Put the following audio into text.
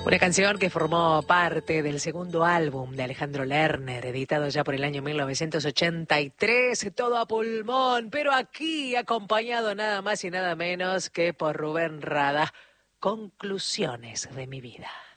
Una canción que formó parte del segundo álbum de Alejandro Lerner, editado ya por el año 1983, todo a pulmón, pero aquí acompañado nada más y nada menos que por Rubén Rada. Conclusiones de mi vida.